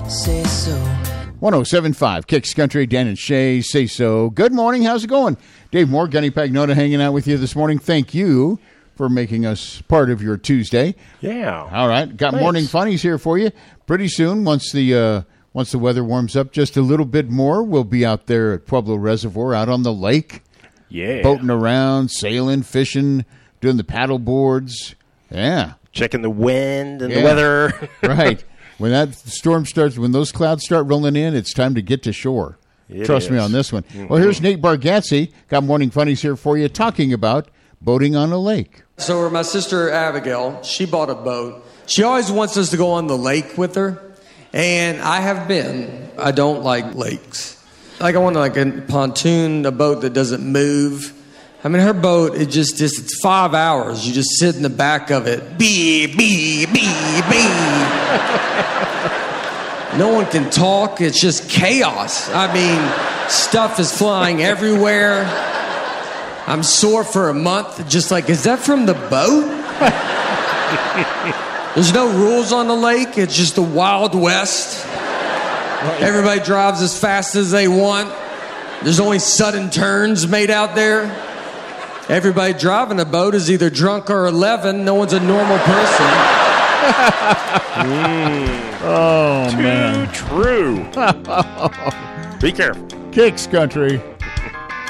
say so. 107.5 Kicks Country, Dan and Shay Say So. Good morning. How's it going? Dave Moore, Gunny Pagnota hanging out with you this morning. Thank you for making us part of your Tuesday. Yeah. All right. Got Thanks. morning funnies here for you. Pretty soon, once the weather warms up just a little bit more, we'll be out there at Pueblo Reservoir, out on the lake. Yeah. Boating around, sailing, fishing, doing the paddle boards. Yeah. Checking the wind and Yeah. the weather. Right. When that storm starts, when those clouds start rolling in, it's time to get to shore. Trust me on this one. Mm-hmm. Well, here's Nate Bargatze. Got morning funnies here for you, talking about boating on a lake. So my sister Abigail, she bought a boat. She always wants us to go on the lake with her. And I have been. I don't like lakes. Like I want like a pontoon, a boat that doesn't move. I mean, her boat, it's 5 hours. You just sit in the back of it. Bee. No one can talk. It's just chaos. I mean, stuff is flying everywhere. I'm sore for a month. Just like, is that from the boat? There's no rules on the lake. It's just the Wild West. Everybody drives as fast as they want. There's only sudden turns made out there. Everybody driving a boat is either drunk or 11. No one's a normal person. Oh, man. Too true. Be careful. Kicks Country.